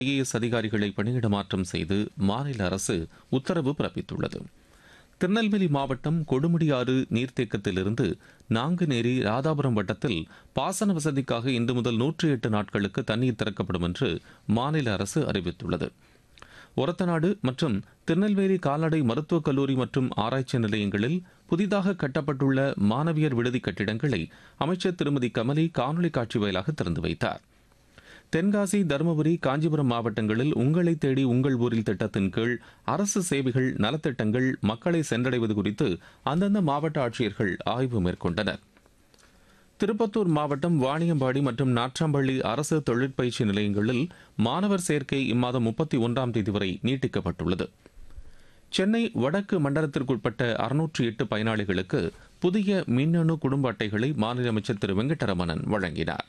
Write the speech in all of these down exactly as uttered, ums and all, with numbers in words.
IAS அதிகாரிகளை பணியிட மாற்றம் செய்து மாநில அரசு உத்தரவு பிறப்பித்துள்ளது. திருநெல்வேலி மாவட்டம் கொடுமுடியாறு நீர்த்தேக்கத்திலிருந்து நாங்குநேரி ராதாபுரம் வட்டத்தில் பாசன வசதிக்காக இன்று முதல் நூற்றி எட்டு நாட்களுக்கு தண்ணீர் திறக்கப்படும் என்று மாநில அரசு அறிவித்துள்ளது. ஒரத்தநாடு மற்றும் திருநெல்வேலி கால்நடை மருத்துவக் கல்லூரி மற்றும் ஆராய்ச்சி நிலையங்களில் புதிதாக கட்டப்பட்டுள்ள மாணவியர் விடுதி கட்டிடங்களை அமைச்சர் திருமதி கமலி காணொலி காட்சி வாயிலாக திறந்து வைத்தார். தென்காசி, தருமபுரி, காஞ்சிபுரம் மாவட்டங்களில் உங்களை தேடி உங்கள் ஊரில் திட்டத்தின் கீழ் அரசு சேவைகள், நலத்திட்டங்கள் மக்களை சென்றடைவது குறித்து அந்தந்த மாவட்ட ஆட்சியர்கள் ஆய்வு மேற்கொண்டனர். திருப்பத்தூர் மாவட்டம் வாணியம்பாடி மற்றும் நாட்றாம்பள்ளி அரசு தொழிற்பயிற்சி நிலையங்களில் மாணவர் சேர்க்கை இம்மாதம் முப்பத்தி ஒன்றாம் தேதி வரை நீட்டிக்கப்பட்டுள்ளது. சென்னை வடக்கு மண்டலத்திற்குட்பட்ட அறுநூற்று எட்டு பயனாளிகளுக்கு புதிய மின்னணு குடும்ப அட்டைகளை மாநில அமைச்சர் திரு வெங்கடரமணன் வழங்கினார்.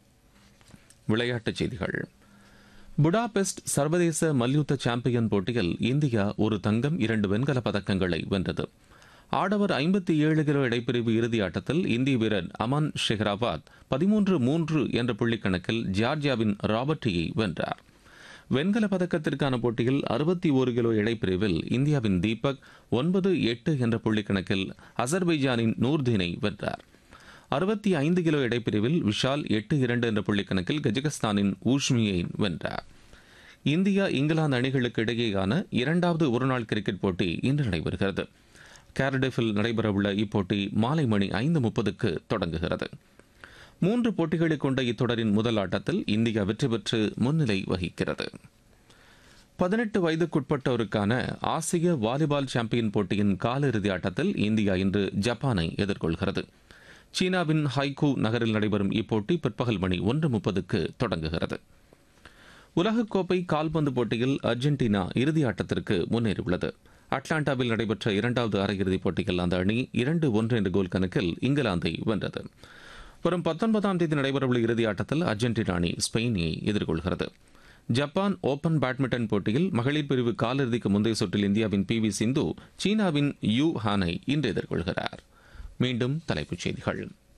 விளையாட்டுச் செய்திகள். புடாபெஸ்ட் சர்வதேச மல்யுத்த சாம்பியன் போட்டியில் இந்தியா ஒரு தங்கம், இரண்டு வெண்கலப் பதக்கங்களை வென்றது. ஆடவர் ஐம்பத்தி ஏழு கிலோ இடைப்பிரிவு இறுதி ஆட்டத்தில் இந்திய வீரர் அமன் ஷெஹ்ராபாத் பதிமூன்று மூன்று என்ற புள்ளிக்கணக்கில் ஜார்ஜியாவின் ராபர்டியை வென்றார். வெண்கல பதக்கத்திற்கான போட்டியில் அறுபத்தி ஒரு கிலோ இடைப்பிரிவில் இந்தியாவின் தீபக் ஒன்பது எட்டு என்ற புள்ளிக்கணக்கில் அசர்பைஜானின் நூர்தீனை வென்றார். அறுபத்தி ஐந்து கிலோ இடைப்பிரிவில் விஷால் எட்டு இரண்டு என்ற புள்ளிக்கணக்கில் கஜகஸ்தானின் ஊஷ்மியை வென்றார். இந்தியா இங்கிலாந்து அணிகளுக்கு இடையேயான இரண்டாவது ஒருநாள் கிரிக்கெட் போட்டி இன்று நடைபெறுகிறது. கேரடிஃபில் நடைபெறவுள்ள இப்போட்டி மாலை மணி ஐந்து முப்பதுக்கு தொடங்குகிறது. மூன்று போட்டிகளை கொண்ட இத்தொடரின் முதல் ஆட்டத்தில் இந்தியா வெற்றி பெற்று முன்னிலை வகிக்கிறது. பதினெட்டு வயதுக்குட்பட்டோருக்கான ஆசிய வாலிபால் சாம்பியன் போட்டியின் காலிறுதி ஆட்டத்தில் இந்தியா இன்று ஜப்பானை எதிர்கொள்கிறது. சீனாவின் ஹைகூ நகரில் நடைபெறும் இப்போட்டி பிற்பகல் மணி ஒன்று முப்பதுக்கு தொடங்குகிறது. உலகக்கோப்பை கால்பந்து போட்டியில் அர்ஜென்டினா இறுதி ஆட்டத்திற்கு முன்னேறியுள்ளது. அட்லாண்டாவில் நடைபெற்ற இரண்டாவது அரையிறுதிப் போட்டியில் அந்த அணி இரண்டு ஒன்று என்ற கோல் கணக்கில் இங்கிலாந்தை வென்றது. வரும் பத்தொன்பதாம் தேதி நடைபெறவுள்ள இறுதி ஆட்டத்தில் அர்ஜென்டினா அணி ஸ்பெயினை எதிர்கொள்கிறது. ஜப்பான் ஓபன் பேட்மிண்டன் போட்டியில் மகளிர் பிரிவு காலிறுதிக்கு முந்தைய சுற்றில் இந்தியாவின் பி வி சிந்து சீனாவின் யூ ஹானை இன்று எதிர்கொள்கிறார். மீண்டும் தலைப்புச் செய்திகள்.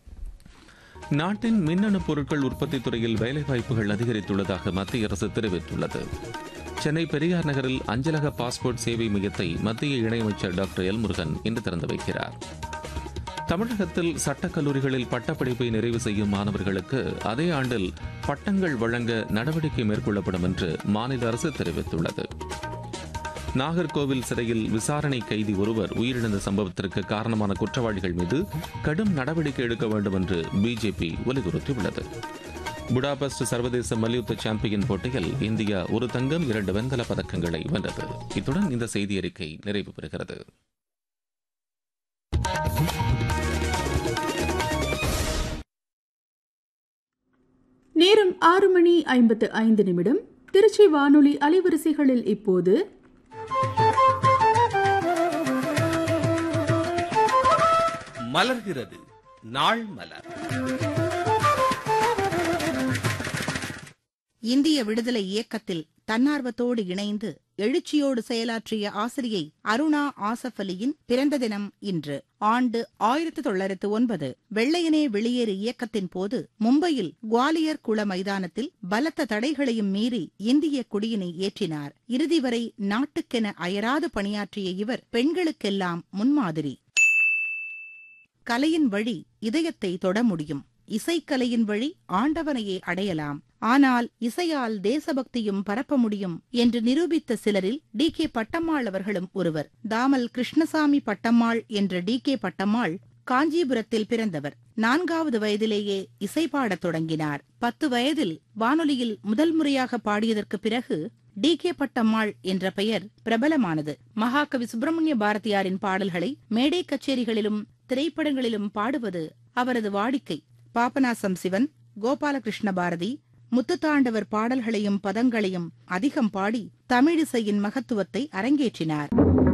நாட்டின் மின்னணு பொருட்கள் உற்பத்தி துறையில் வேலைவாய்ப்புகள் அதிகரித்துள்ளதாக மத்திய அரசு தெரிவித்துள்ளது. சென்னை பெரியார் நகரில் அஞ்சலக பாஸ்போர்ட் சேவை மையத்தை மத்திய இணையமைச்சர் டாக்டர் எல் முருகன் இன்று திறந்து வைக்கிறார். தமிழகத்தில் சட்டக்கல்லூரிகளில் பட்டப்படிப்பை நிறைவு செய்யும் மாணவர்களுக்கு அதே ஆண்டில் பட்டங்கள் வழங்க நடவடிக்கை மேற்கொள்ளப்படும் என்று மாநில அரசு தெரிவித்துள்ளது. நாகர்கோவில் சிறையில் விசாரணை கைதி ஒருவர் உயிரிழந்த சம்பவத்திற்கு காரணமான குற்றவாளிகள் மீது கடும் நடவடிக்கை எடுக்க வேண்டும் என்று பிஜேபி வலியுறுத்தியுள்ளது. புடாபெஸ்ட் சர்வதேச மல்யுத்த சாம்பியன் போட்டியில் இந்தியா ஒரு தங்கம், இரண்டு வெண்கல பதக்கங்களை வென்றது. இத்துடன் இந்த செய்தி அறிக்கை நிறைவு பெறுகிறது. நேரம் ஆறு மணி ஐம்பத்து ஐந்து நிமிடம். திருச்சி வானொலி அலைவரிசைகளில் இப்போது மலர்கிறது நாள் மலர். இந்திய விடுதலை இயக்கத்தில் தன்னார்வத்தோடு இணைந்து எழுச்சியோடு செயலாற்றிய ஆசிரியை அருணா ஆசஃப் அலியின் பிறந்த தினம் இன்று. ஆண்டு ஆயிரத்து தொள்ளாயிரத்து ஒன்பது. வெள்ளையனே வெளியேறு இயக்கத்தின் போது மும்பையில் குவாலியர் குள மைதானத்தில் பலத்த தடைகளையும் மீறி இந்திய கொடியினை ஏற்றினார். இறுதி வரை நாட்டுக்கென அயராது பணியாற்றிய இவர் பெண்களுக்கெல்லாம் முன்மாதிரி. கலையின் வழி இதயத்தை தொட முடியும், இசைக்கலையின் வழி ஆண்டவனையே அடையலாம், ஆனால் இசையால் தேசபக்தியும் பரப்ப முடியும் என்று நிரூபித்த சிலரில் டி கே பட்டம்மாள் அவர்களும் ஒருவர். தாமல் கிருஷ்ணசாமி பட்டம்மாள் என்ற டி கே பட்டம்மாள் காஞ்சிபுரத்தில் பிறந்தவர். நான்காவது வயதிலேயே இசை பாடத் தொடங்கினார். பத்து வயதில் வானொலியில் முதல் முறையாக பாடியதற்கு பிறகு டி கே பட்டம்மாள் என்ற பெயர் பிரபலமானது. மகாகவி சுப்பிரமணிய பாரதியாரின் பாடல்களை மேடை கச்சேரிகளிலும் திரைப்படங்களிலும் பாடுவது அவரது வாடிக்கை. பாபநாசம் சிவன், கோபாலகிருஷ்ண பாரதி, முத்துத்தாண்டவர் பாடல்களையும் பதங்களையும் அதிகம் பாடி தமிழிசையின் மகத்துவத்தை அரங்கேற்றினார்.